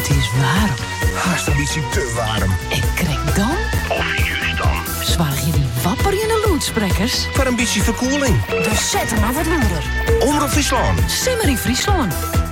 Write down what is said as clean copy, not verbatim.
Het is warm. Haast een beetje te warm. En krijg dan... Of juist dan. Zwaar je die wapper in de loodsprekers? Voor een beetje verkoeling. Dus zet hem maar wat luider. Omroep Friesland. Simmer in Friesland.